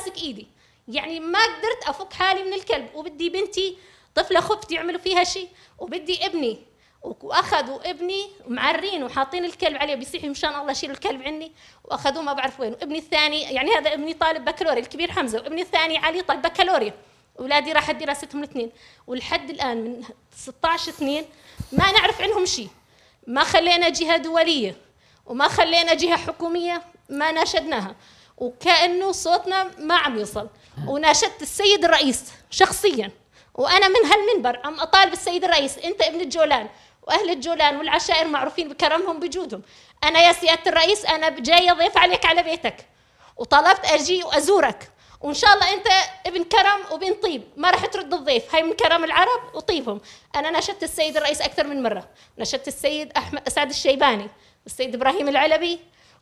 ماسك ايدي، يعني ما قدرت افك حالي من الكلب، وبدي بنتي طفله خفت يعملوا فيها شيء، وبدي ابني، واخذوا ابني معرين وحاطين الكلب عليه بيصيح مشان الله شيلوا الكلب عني، واخذوه ما بعرف وين. وابني الثاني يعني هذا ابني طالب بكالوريا الكبير حمزه، وابني الثاني علي طالب بكالوريا، اولادي راحت دراستهم الاثنين، ولحد الان من 16/2 ما نعرف عنهم شيء. ما خلينا جهه دوليه وما خلينا جهه حكوميه ما ناشدناها، وكأنه صوتنا ما عم يوصل. وناشدت السيد الرئيس شخصيا، وانا من هالمنبر عم اطالب السيد الرئيس، انت ابن الجولان واهل الجولان والعشائر معروفين بكرمهم بجودهم. انا يا سياده الرئيس انا جايه ضيف عليك على بيتك، وطلبت اجي وازورك، وان شاء الله انت ابن كرم وابن طيب ما راح ترد الضيف، هاي من كرم العرب وطيبهم. انا ناشدت السيد الرئيس اكثر من مره، ناشدت السيد احمد سعد الشيباني والسيد ابراهيم العلبي،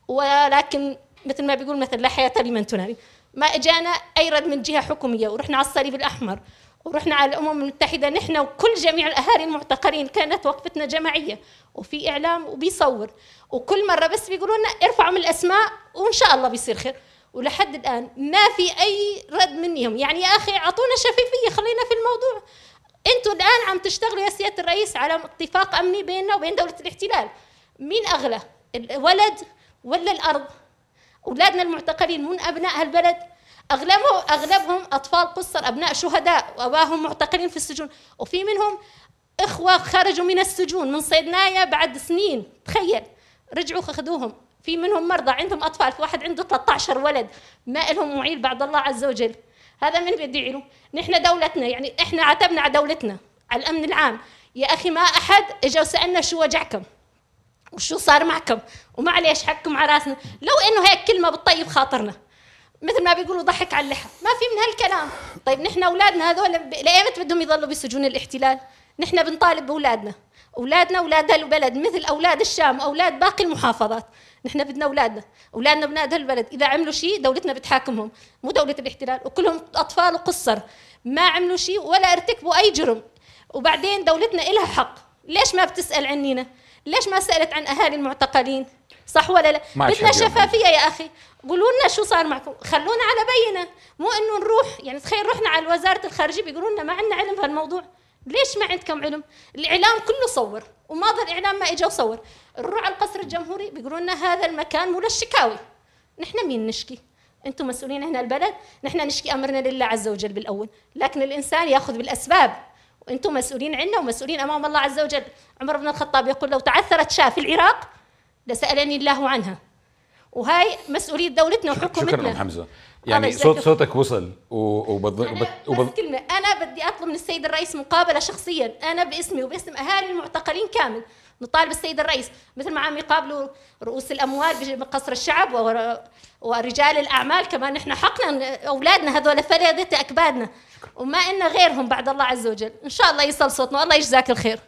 ولكن مثل ما بيقول مثل لا حياه لمن تنادي، ما اجانا اي رد من جهه حكوميه. ورحنا على الصليب الاحمر ورحنا على الامم المتحده، نحن وكل جميع الاهالي المعتقلين، كانت وقفتنا جماعيه وفي اعلام وبيصور، وكل مره بس بيقولوا لنا ارفعوا من الاسماء وان شاء الله بيصير خير. ولحد الان ما في اي رد منهم. يعني يا اخي اعطونا شفافيه، خلينا في الموضوع. انتوا الان عم تشتغلوا يا سياده الرئيس على اتفاق امني بيننا وبين دوله الاحتلال، مين اغلى الولد ولا الارض؟ اولادنا المعتقلين من ابناء هالبلد اغلبهم اطفال قصر، ابناء شهداء واباهم معتقلين في السجون، وفي منهم اخوه خرجوا من السجون من صيدنايا بعد سنين، تخيل رجعوا اخذوهم. في منهم مرضى عندهم اطفال، في واحد عنده 13 ولد ما لهم معيل بعد الله عز وجل. هذا من بده له؟ نحن دولتنا، يعني احنا عتبنا على دولتنا على الامن العام. يا اخي ما احد اجى وسالنا شو وجعكم وشو صار معكم ومعليش حقكم على راسنا، لو انه هيك كلمه بتطيب خاطرنا، مثل ما بيقولوا ضحك على اللحى، ما في من هالكلام. طيب نحن اولادنا هذول لايمت بدهم يضلوا بسجون الاحتلال؟ نحن بنطالب باولادنا، اولادنا اولاد هالبلد مثل اولاد الشام واولاد باقي المحافظات. نحن بدنا اولادنا بنات هالبلد، اذا عملوا شيء دولتنا بتحاكمهم، مو دوله الاحتلال، وكلهم اطفال وقصر ما عملوا شيء ولا ارتكبوا اي جرم. وبعدين دولتنا إلها حق، ليش ما بتسال عنينا؟ ليش ما سالت عن اهالي المعتقلين؟ صح ولا لا؟ بدنا شفافيه يا اخي، قولوا لنا شو صار معكم، خلونا على بينه، مو انه نروح. يعني تخيل رحنا على وزاره الخارجيه بيقولوا لنا ما عندنا علم بهالموضوع. ليش ما عندكم علم؟ الاعلام كله صور، وما ظل الاعلام ما اجى وصور. نروح على القصر الجمهوري بيقولوا لنا هذا المكان مو للشكاوي. نحن مين نشكي؟ انتم مسؤولين هنا البلد، نحن نشكي امرنا لله عز وجل بالاول، لكن الانسان ياخذ بالاسباب، وانتم مسؤولين عنا ومسؤولين امام الله عز وجل. عمر بن الخطاب يقول لو تعثرت شاة في العراق لسالني الله عنها، وهاي مسؤوليه دولتنا وحكومتنا. شكرا ام حمزه، يعني صوتك وصل بس كلمه، انا بدي اطلب من السيد الرئيس مقابله شخصيا، انا باسمي وباسم اهالي المعتقلين كامل، نطالب السيد الرئيس مثل ما عم يقابلوا رؤوس الاموال بقصر الشعب ورجال الاعمال، كمان نحن حقنا اولادنا هذول فلذة اكبادنا، وما إن غيرهم بعد الله عز وجل. ان شاء الله يصل صوتنا، الله يجزاك الخير.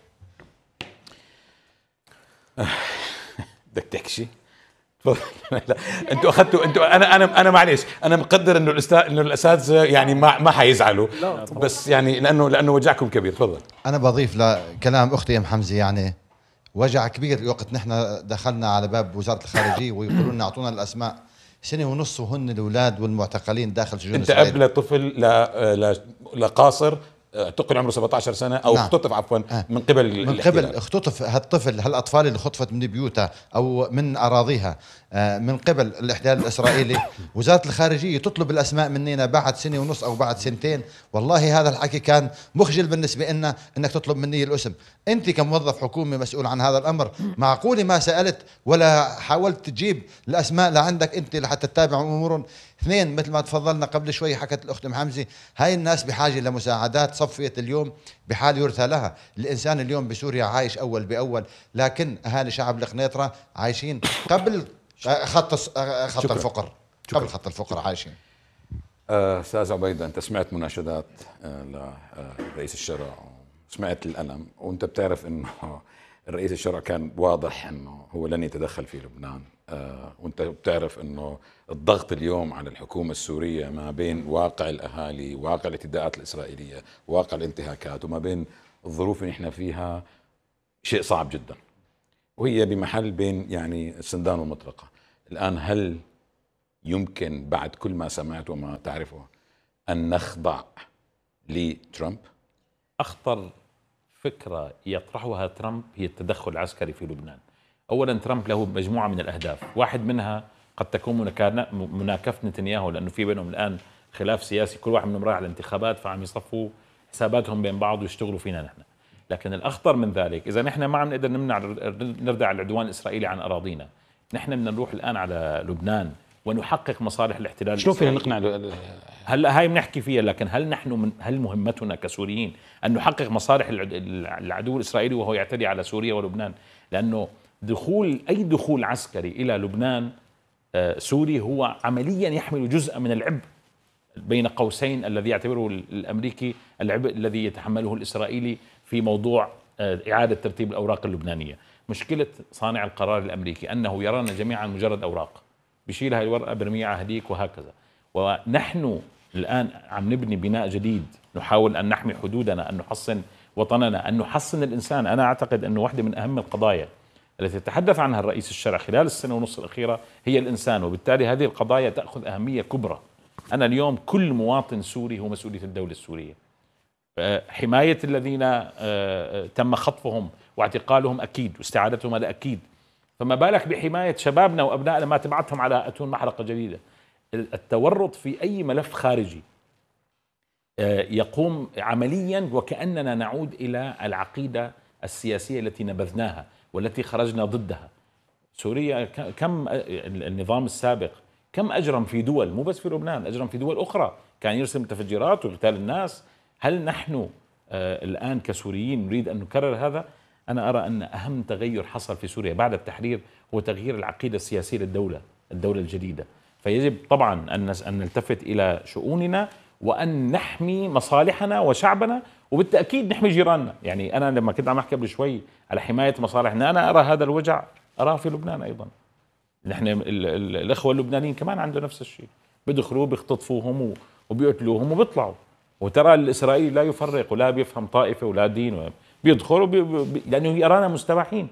بدك تحكي شيء؟ تفضل. انتوا اخذتوا انا معلش، انا مقدر انه الاساتذه يعني ما حيزعلوا، بس يعني لانه وجعكم كبير. تفضل. انا بضيف لكلام اختي ام حمزه، يعني وجع كبير الوقت نحن دخلنا على باب وزاره الخارجيه ويقولوا لنا اعطونا الاسماء، سنه ونص وهن الاولاد والمعتقلين داخل سجون انت اب لطفل لقاصر اعتقل عمره 17 سنه او نعم. اختطف عفوا من قبل اختطف هالطفل، هالاطفال اللي خطفت من بيوتها او من اراضيها من قبل الاحتلال الاسرائيلي. وزاره الخارجيه تطلب الاسماء مننا بعد سنه ونص او بعد سنتين. والله هذا الحكي كان مخجل بالنسبه لنا، انك تطلب مني الاسم. انت كموظف حكومي مسؤول عن هذا الامر، معقوله ما سالت ولا حاولت تجيب الاسماء لعندك انت لحتى تتابع امورهم؟ اثنين، مثل ما تفضلنا قبل شوي حكت الاخت ام حمزه، هاي الناس بحاجه لمساعدات صفيت اليوم بحال يرثى لها. الانسان اليوم بسوريا عايش اول باول، لكن اهالي شعب القنيطره عايشين قبل خط الفقر. قبل خط الفقر عايشين. استاذ عبيده، انت سمعت مناشدات لرئيس الشرع، سمعت الالم، وانت بتعرف انه الرئيس الشرع كان واضح انه هو لن يتدخل في لبنان، وانت بتعرف انه الضغط اليوم على الحكومه السوريه ما بين واقع الاهالي، واقع الاعتداءات الاسرائيليه، واقع الانتهاكات، وما بين الظروف اللي احنا فيها، شيء صعب جدا، وهي بمحل بين يعني السندان والمطرقه. الان هل يمكن بعد كل ما سمعت وما تعرفه أن نخضع لترامب؟ أخطر فكرة يطرحها ترامب هي التدخل العسكري في لبنان. أولا ترامب له مجموعة من الأهداف، واحد منها قد تكون مناكفة نتنياهو، لأنه في بينهم الآن خلاف سياسي، كل واحد منهم رايح على الانتخابات، فعم يصفوا حساباتهم بين بعض ويشتغلوا فينا نحن. لكن الأخطر من ذلك، إذا نحن ما عم نقدر نردع العدوان الإسرائيلي عن أراضينا، نحن بدنا نروح الآن على لبنان ونحقق مصالح الاحتلال. شلون فينا نقنع؟ هلا هاي بنحكي فيها، لكن هل مهمتنا كسوريين أن نحقق مصالح العدو الإسرائيلي وهو يعتدي على سوريا ولبنان؟ لأنه أي دخول عسكري إلى لبنان سوري هو عمليا يحمل جزء من العبء بين قوسين الذي يعتبره الأمريكي العبء الذي يتحمله الإسرائيلي في موضوع إعادة ترتيب الأوراق اللبنانية. مشكلة صانع القرار الأمريكي أنه يرانا جميعا مجرد أوراق، بيشيل هاي الورقة برميها هديك وهكذا. ونحن الآن عم نبني بناء جديد، نحاول أن نحمي حدودنا، أن نحصن وطننا، أن نحصن الإنسان. أنا أعتقد أنه واحدة من أهم القضايا التي تحدث عنها الرئيس الشرع خلال السنة ونص الأخيرة هي الإنسان، وبالتالي هذه القضايا تأخذ أهمية كبرى. أنا اليوم كل مواطن سوري هو مسؤولية الدولة السورية. حماية الذين تم خطفهم واعتقالهم أكيد، واستعادتهم هذا أكيد، فما بالك بحماية شبابنا وأبنائنا ما تبعتهم على أتون محرقة جديدة. التورط في أي ملف خارجي يقوم عمليا وكأننا نعود إلى العقيدة السياسية التي نبذناها والتي خرجنا ضدها. سوريا كم النظام السابق كم أجرم في دول، مو بس في لبنان، أجرم في دول أخرى، كان يرسم متفجرات ويغتال الناس. هل نحن الآن كسوريين نريد أن نكرر هذا؟ أنا أرى أن أهم تغير حصل في سوريا بعد التحرير هو تغيير العقيدة السياسية للدولة الجديدة. فيجب طبعا أن نلتفت إلى شؤوننا وأن نحمي مصالحنا وشعبنا، وبالتأكيد نحمي جيراننا. يعني أنا لما كنت عم أحكي قبل شوي على حماية مصالحنا، أنا أرى هذا الوجع أراه في لبنان أيضا. نحن الإخوة اللبنانيين كمان عندهم نفس الشيء، بيدخلوا بيختطفوهم وبيقتلوهم وبيطلعوا. وترى الإسرائيلي لا يفرق ولا بيفهم طائفة ولا دين، بيدخلوا لأنه يرانا مستباحين.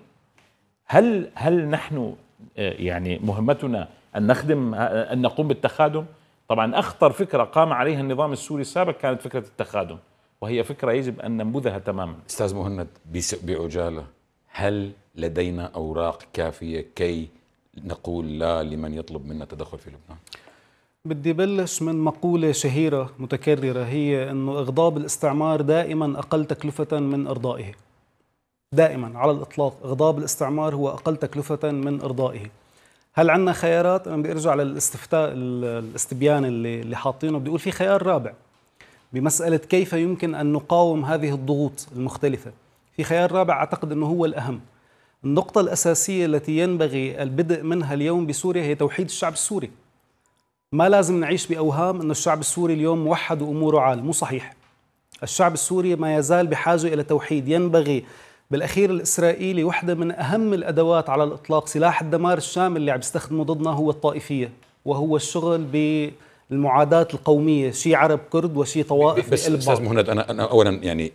هل نحن يعني مهمتنا أن نخدم، أن نقوم بالتخادم؟ طبعا أخطر فكرة قام عليها النظام السوري السابق كانت فكرة التخادم، وهي فكرة يجب أن ننبذها تماما. أستاذ مهند، بعجالة، هل لدينا أوراق كافية كي نقول لا لمن يطلب منا التدخل في لبنان؟ بدي بلش من مقولة شهيرة متكررة، هي أنه إغضاب الاستعمار دائما أقل تكلفة من إرضائه. دائما على الإطلاق إغضاب الاستعمار هو أقل تكلفة من إرضائه. هل عندنا خيارات؟ أنا بدي أرجع للاستفتاء الاستبيان اللي حاطينه، بدي أقول في خيار رابع بمسألة كيف يمكن أن نقاوم هذه الضغوط المختلفة. في خيار رابع أعتقد أنه هو الأهم. النقطة الأساسية التي ينبغي البدء منها اليوم بسوريا هي توحيد الشعب السوري. ما لازم نعيش بأوهام أن الشعب السوري اليوم موحد وأموره عال، مو صحيح. الشعب السوري ما يزال بحاجة إلى توحيد. ينبغي بالأخير الإسرائيلي واحدة من أهم الأدوات على الإطلاق، سلاح الدمار الشامل اللي عم يستخدمه ضدنا هو الطائفية، وهو الشغل بالمعاداة القومية، شي عرب كرد وشي طوائف. بس أستاذ مهند، أنا أولا يعني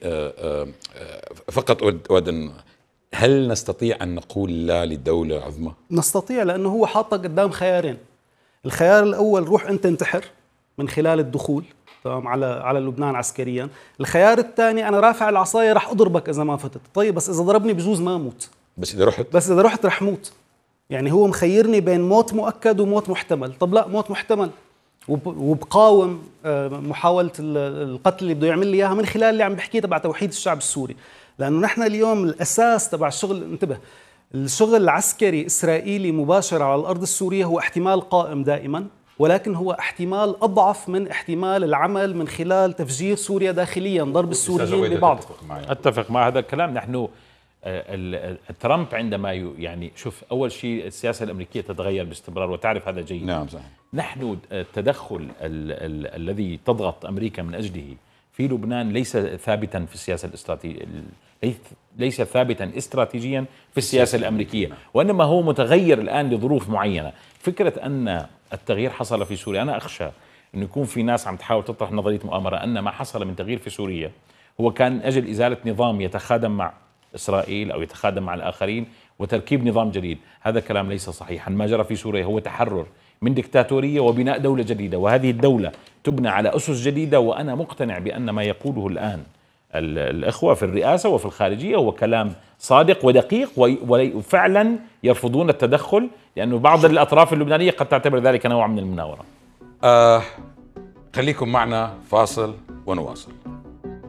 فقط أود هل نستطيع أن نقول لا للدولة عظمى؟ نستطيع، لأنه هو حاطك قدام خيارين. الخيار الأول روح أنت انتحر من خلال الدخول تمام على لبنان عسكريا. الخيار الثاني أنا رافع العصاية رح أضربك إذا ما فتت. طيب بس إذا ضربني بجوز ما أموت، بس إذا رحت رح موت. يعني هو مخيرني بين موت مؤكد وموت محتمل. طب لا، موت محتمل، وبقاوم محاولة القتل اللي بده يعمل لي إياها من خلال اللي عم بحكيه تبع توحيد الشعب السوري. لأنه نحن اليوم الأساس تبع الشغل، انتبه، الشغل العسكري إسرائيلي مباشر على الأرض السورية هو احتمال قائم دائما، ولكن هو احتمال أضعف من احتمال العمل من خلال تفجير سوريا داخليا، ضرب السوريين ببعض. أتفق مع هذا الكلام. نحن ترامب عندما يعني شوف، أول شيء السياسة الأمريكية تتغير باستمرار وتعرف هذا جيد. نعم صحيح. نحن التدخل الذي تضغط أمريكا من أجله في لبنان ليس ثابتا في السياسة الاستراتيجية، ليس ثابتا استراتيجيا في السياسة الأمريكية، وإنما هو متغير الآن لظروف معينة. فكرة أن التغيير حصل في سوريا، أنا أخشى أن يكون في ناس عم تحاول تطرح نظرية مؤامرة أن ما حصل من تغيير في سوريا هو كان أجل إزالة نظام يتخادم مع إسرائيل أو يتخادم مع الآخرين وتركيب نظام جديد. هذا كلام ليس صحيحا. ما جرى في سوريا هو تحرر من ديكتاتورية وبناء دولة جديدة، وهذه الدولة تبنى على أسس جديدة. وأنا مقتنع بأن ما يقوله الآن الإخوة في الرئاسة وفي الخارجية هو كلام صادق ودقيق، وفعلا يرفضون التدخل، لأنه بعض الأطراف اللبنانية قد تعتبر ذلك نوع من المناورة. خليكم معنا فاصل ونواصل.